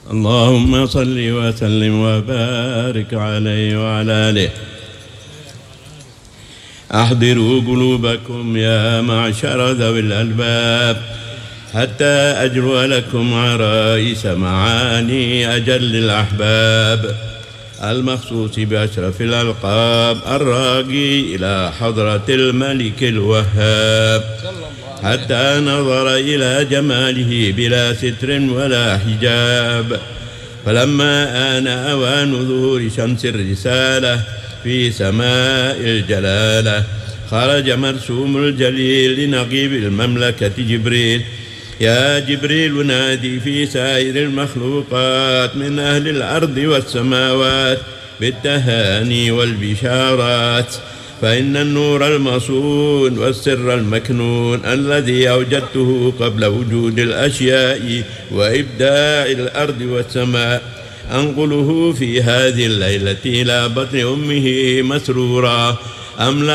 اللهم صل وسلم وبارك عليه وعلى آله. أحضروا قلوبكم يا معشر ذوي الألباب حتى أجلو لكم عرائس معاني أجل الأحباب المخصوص بأشرف الألقاب الراقي إلى حضرة الملك الوهاب حتى نظر إلى جماله بلا ستر ولا حجاب. فلما آن أوان ظهور شمس الرسالة في سماء الجلالة خرج مرسوم الجليل لنقيب المملكة جبريل. يا جبريل نادي في سائر المخلوقات من أهل الأرض والسماوات بالتهاني والبشارات، فإن النور المصون والسر المكنون الذي أوجدته قبل وجود الأشياء وإبداع الأرض والسماء أنقله في هذه الليلة إلى بطن أمه مسرورا.